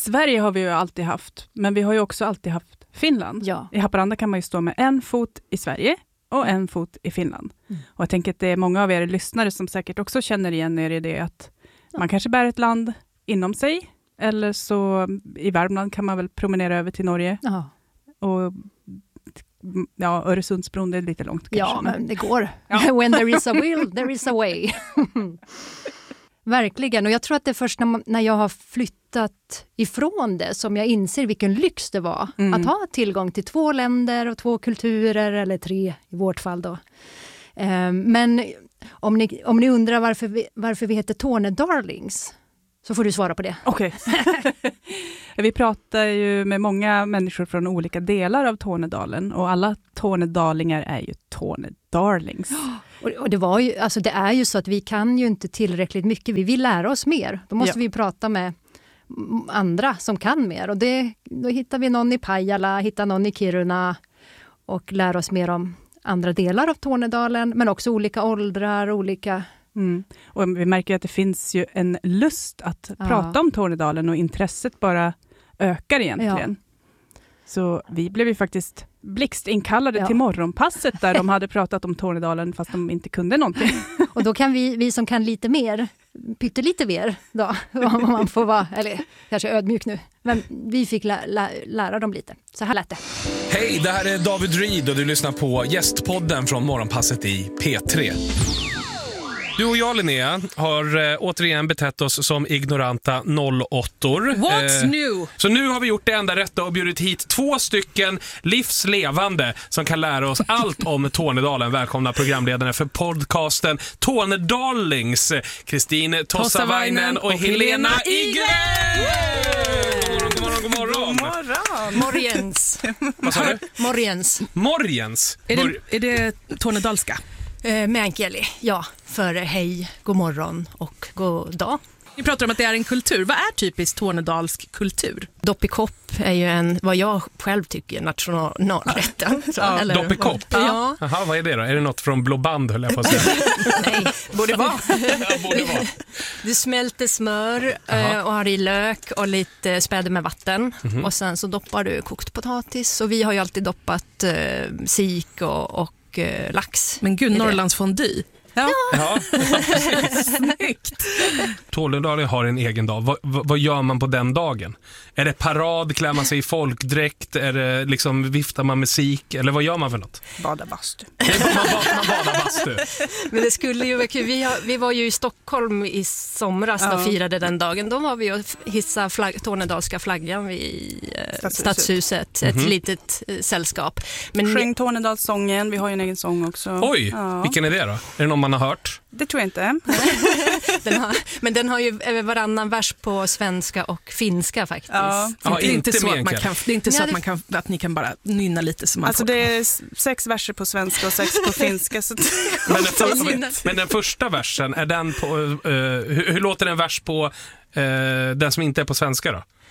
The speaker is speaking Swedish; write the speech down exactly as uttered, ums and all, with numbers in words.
Sverige har vi ju alltid haft, men vi har ju också alltid haft Finland. Ja. I Haparanda kan man ju stå med en fot i Sverige och en fot i Finland. Mm. Och jag tänker att det är många av er lyssnare som säkert också känner igen er i det att ja. man kanske bär ett land inom sig, eller så i Värmland kan man väl promenera över till Norge. Ja. Och ja, Öresundsbron, det är lite långt kanske. Ja, men det går. Ja. When there is a will, there is a way. Verkligen, och jag tror att det är först när, man, när jag har flyttat ifrån det som jag inser vilken lyx det var. Mm. Att ha tillgång till två länder och två kulturer, eller tre i vårt fall då. Um, men om ni, om ni undrar varför vi, varför vi heter Tornedarlings, så får du svara på det. Okej. Okay. Vi pratar ju med många människor från olika delar av Tornedalen, och alla tornedalingar är ju Tornedarlings. Och, och det, var ju, alltså det är ju så att vi kan ju inte tillräckligt mycket. Vi vill lära oss mer. Då måste ja. vi prata med andra som kan mer. Och det, då hittar vi någon i Pajala, hittar någon i Kiruna och lär oss mer om andra delar av Tornedalen. Men också olika åldrar, olika... Mm. Och vi märker att det finns ju en lust att ja. prata om Tornedalen, och intresset bara ökar egentligen. Ja. Så vi blev ju faktiskt blixtinkallade ja. till morgonpasset där de hade pratat om Tornedalen fast de inte kunde någonting. Och då kan vi, vi som kan lite mer, pyttelite mer då, om man får vara, eller kanske ödmjuk nu, men vi fick lä, lä, lära dem lite. Så här lät det. Hej, det här är David Reed och du lyssnar på Gästpodden från morgonpasset i P tre. Du och jag, Linnea, har eh, återigen betett oss som ignoranta nollåttor. What's eh, new? Så nu har vi gjort det enda rätta och bjudit hit två stycken livslevande som kan lära oss allt om Tornedalen. Välkomna programledarna för podcasten Tornedarlings, Kristin Tossavainen och, och Helena Igren! God morgon, god morgon, god morgon. Morgens. Vad sa du? Morgens. Morgens? Är det, är det tornedalska? Eh, Meänkieli, ja. För hej, god morgon och god dag. Vi pratar om att det är en kultur. Vad är typiskt tornedalsk kultur? Doppikopp är ju en, vad jag själv tycker, nationalrätten. Ja, eller, doppikopp? Ja. Jaha, vad är det då? Är det något från Blå band, höll jag på att säga? Nej, borde vara. Ja, borde vara. Du smälter smör Aha. och har i lök och lite späder med vatten. Mm-hmm. Och sen så doppar du kokt potatis. Och vi har ju alltid doppat eh, sik och, och eh, lax. Men gud, Norrlands fondue. Ja. Ja. Snyggt. Tornedalen har en egen dag. Vad, vad, vad gör man på den dagen? Är det parad, klär man sig i folkdräkt? Är det liksom, viftar man musik? Eller vad gör man för något? Bada bastu. Man, man badar bastu. Men det skulle ju vara kul. Vi, har, vi var ju i Stockholm i somras och ja. firade den dagen. Då var vi och hissa flagg, tornedalska flaggan vid eh, Stadshuset. Stadshuset. Ett mm-hmm. litet eh, sällskap. Men sjöng Tornedalssången. Vi har ju en egen sång också. Oj, ja. vilken är det då? Är det någon man har hört? Det tror jag inte. den har, men den har ju varannan vers på svenska och finska faktiskt. Ja. Ja, det är inte, inte så att man kan, det är inte så ja, att, man kan, att ni kan bara nynna lite som man alltså får. Det är sex verser på svenska och sex på finska. Så men, den för, men den första versen, är den på, uh, hur, hur låter en vers på uh, den som inte är på svenska då?